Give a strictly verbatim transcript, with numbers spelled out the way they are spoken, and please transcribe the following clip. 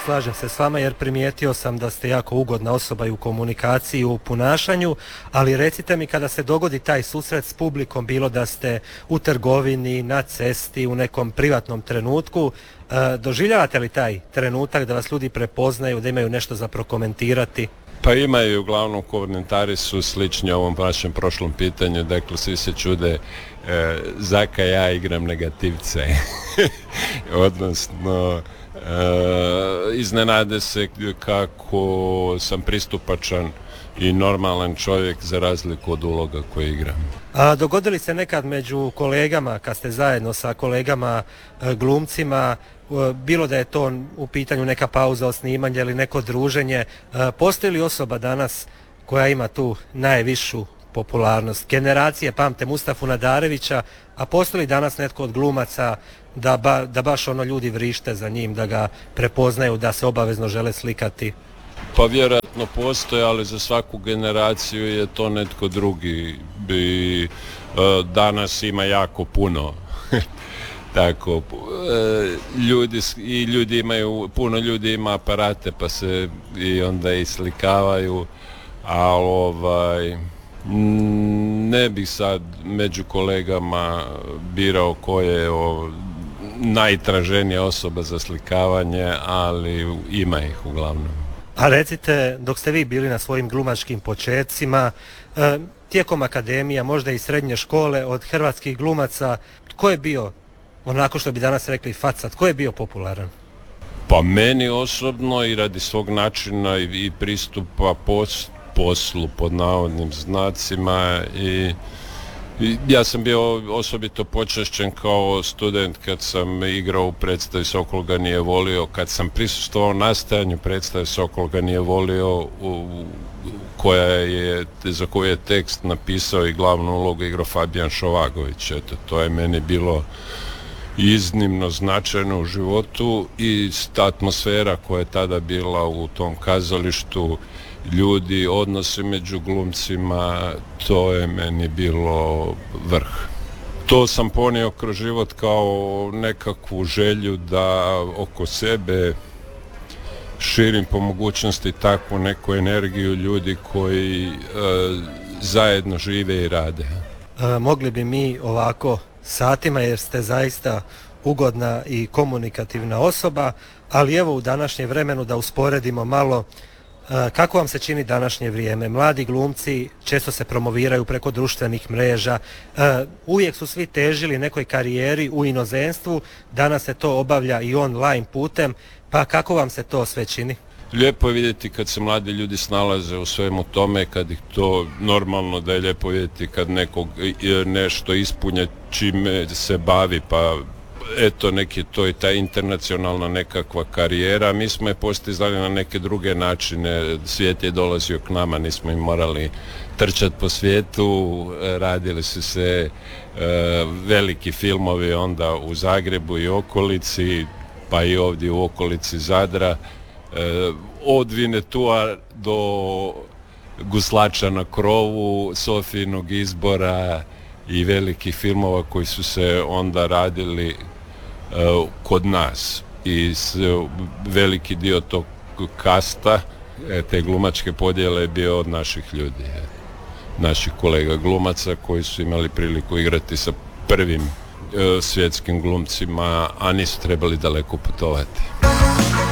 slažem se s vama jer primijetio sam da ste jako ugodna osoba i u komunikaciji i u ponašanju, ali recite mi kada se dogodi taj susret s publikom, bilo da ste u trgovini, na cesti, u nekom privatnom trenutku, doživljavate li taj trenutak da vas ljudi prepoznaju, da imaju nešto za prokomentirati? Pa imaju, uglavnom komentari su slični ovom vašem prošlom pitanju, dakle svi se čude e, zaka ja igram negativce, odnosno e, iznenade se kako sam pristupačan i normalan čovjek za razliku od uloga koje igram. A dogodili se nekad među kolegama, kad ste zajedno sa kolegama e, glumcima, bilo da je to u pitanju neka pauza od snimanja ili neko druženje, postoji li osoba danas koja ima tu najvišu popularnost? Generacije pamte Mustafu Nadarevića, a postoji li danas netko od glumaca da, ba, da baš ono ljudi vrište za njim, da ga prepoznaju, da se obavezno žele slikati? Pa vjerojatno postoji, ali za svaku generaciju je to netko drugi. Bi, danas ima jako puno. Tako, ljudi, i ljudi imaju, puno ljudi ima aparate pa se i onda i slikavaju, ali ovaj, ne bih sad među kolegama birao ko je o, najtraženija osoba za slikavanje, ali ima ih uglavnom. A recite, dok ste vi bili na svojim glumačkim počecima, e, tijekom akademija, možda i srednje škole, od hrvatskih glumaca, tko je bio, onako što bi danas rekli, faca, tko je bio popularan? Pa meni osobno i radi svog načina i, i pristupa pos, poslu pod navodnim znacima i, i ja sam bio osobito počašćen kao student kad sam igrao u predstavi Sokol ga nije volio, kad sam prisustvovao nastajanju predstave Sokol ga nije volio u, koja je, za koju je tekst napisao i glavnu ulogu igrao Fabijan Šovagović. Eto, to je meni bilo iznimno značajno u životu i ta atmosfera koja je tada bila u tom kazalištu, ljudi, odnose među glumcima, to je meni bilo vrh. To sam ponio kroz život kao nekakvu želju da oko sebe širim po mogućnosti takvu neku energiju ljudi koji e, zajedno žive i rade. E, mogli bi mi ovako satima jer ste zaista ugodna i komunikativna osoba, ali evo u današnjem vremenu da usporedimo malo e, kako vam se čini današnje vrijeme. Mladi glumci često se promoviraju preko društvenih mreža, e, uvijek su svi težili nekoj karijeri u inozemstvu, danas se to obavlja i online putem, pa kako vam se to sve čini? Lijepo je vidjeti kad se mladi ljudi snalaze u svemu tome, kad ih to normalno da je lijepo vidjeti kad nekog nešto ispunja čime se bavi, pa eto neki to je ta internacionalna nekakva karijera. Mi smo je postizali na neke druge načine, svijet je dolazio k nama, nismo im morali trčati po svijetu, radili su se e, veliki filmovi onda u Zagrebu i okolici, pa i ovdje u okolici Zadra. Od Vinetua do Guslača na krovu, Sofijinog izbora i velikih filmova koji su se onda radili uh, kod nas. I s, veliki dio tog kasta, te glumačke podjele je bio od naših ljudi, naših kolega glumaca koji su imali priliku igrati sa prvim uh, svjetskim glumcima, a nisu trebali daleko putovati.